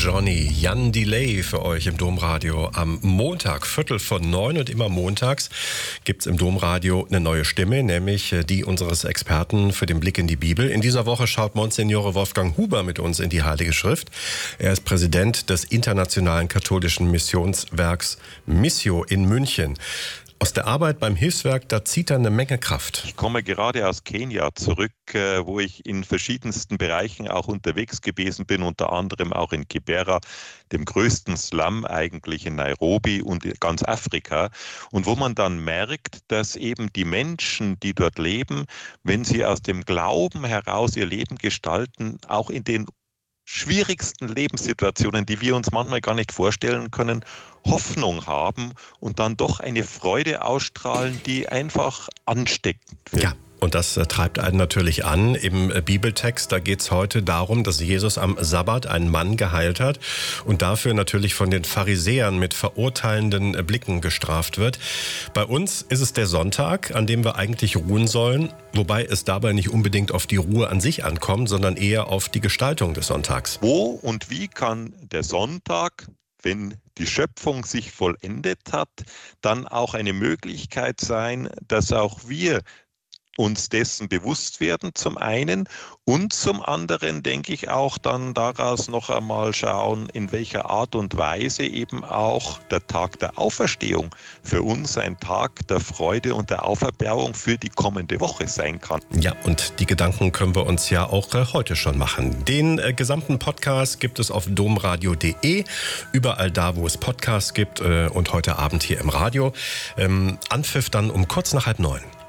Johnny, Jan Delay für euch im Domradio am Montag, 8:45 und immer montags gibt's im Domradio eine neue Stimme, nämlich die unseres Experten für den Blick in die Bibel. In dieser Woche schaut Monsignore Wolfgang Huber mit uns in die Heilige Schrift. Er ist Präsident des Internationalen Katholischen Missionswerks Missio in München. Aus der Arbeit beim Hilfswerk, da zieht er eine Menge Kraft. Ich komme gerade aus Kenia zurück, wo ich in verschiedensten Bereichen auch unterwegs gewesen bin, unter anderem auch in Kibera, dem größten Slum eigentlich in Nairobi und in ganz Afrika. Und wo man dann merkt, dass eben die Menschen, die dort leben, wenn sie aus dem Glauben heraus ihr Leben gestalten, auch in den schwierigsten Lebenssituationen, die wir uns manchmal gar nicht vorstellen können, Hoffnung haben und dann doch eine Freude ausstrahlen, die einfach ansteckend wird. Ja. Und das treibt einen natürlich an. Im Bibeltext, da geht es heute darum, dass Jesus am Sabbat einen Mann geheilt hat und dafür natürlich von den Pharisäern mit verurteilenden Blicken gestraft wird. Bei uns ist es der Sonntag, an dem wir eigentlich ruhen sollen, wobei es dabei nicht unbedingt auf die Ruhe an sich ankommt, sondern eher auf die Gestaltung des Sonntags. Wo und wie kann der Sonntag, wenn die Schöpfung sich vollendet hat, dann auch eine Möglichkeit sein, dass auch wir uns dessen bewusst werden, zum einen, und zum anderen, denke ich, auch dann daraus noch einmal schauen, in welcher Art und Weise eben auch der Tag der Auferstehung für uns ein Tag der Freude und der Auferbauung für die kommende Woche sein kann. Ja, und die Gedanken können wir uns ja auch heute schon machen. Den gesamten Podcast gibt es auf domradio.de, überall da, wo es Podcasts gibt und heute Abend hier im Radio. Anpfiff dann um kurz nach 8:30.